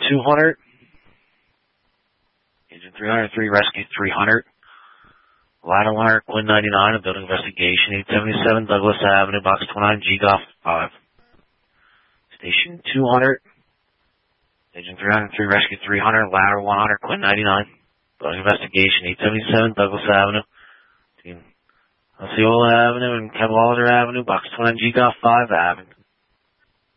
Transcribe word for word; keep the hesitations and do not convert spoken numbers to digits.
two hundred. Agent three hundred three, Rescue three hundred. Ladder Wire, Quinn ninety-nine, a building investigation, eight seventy-seven Douglas Avenue, Box twenty-nine, G Golf five. Station two hundred. Agent three hundred three, Rescue three hundred, Ladder one hundred, Quinn ninety-nine. Building investigation, eight seventy-seven Douglas Avenue. Team Osceola Avenue and Cadwalader Avenue, Box twenty-nine, G Golf five Avenue.